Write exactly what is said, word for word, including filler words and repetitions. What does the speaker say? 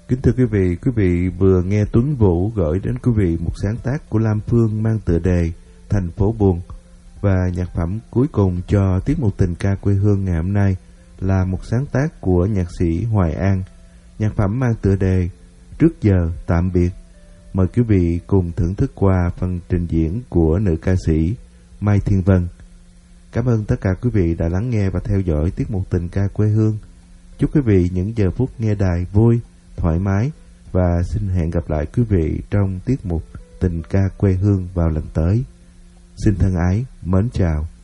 Kính thưa quý vị, quý vị vừa nghe Tuấn Vũ gửi đến quý vị một sáng tác của Lam Phương mang tựa đề Thành Phố Buồn. Và nhạc phẩm cuối cùng cho tiết mục tình ca quê hương ngày hôm nay là một sáng tác của nhạc sĩ Hoài An. Nhạc phẩm mang tựa đề Trước Giờ Tạm Biệt. Mời quý vị cùng thưởng thức qua phần trình diễn của nữ ca sĩ Mai Thiên Vân. Cảm ơn tất cả quý vị đã lắng nghe và theo dõi tiết mục tình ca quê hương. Chúc quý vị những giờ phút nghe đài vui, thoải mái và xin hẹn gặp lại quý vị trong tiết mục tình ca quê hương vào lần tới. Xin thân ái, mến chào.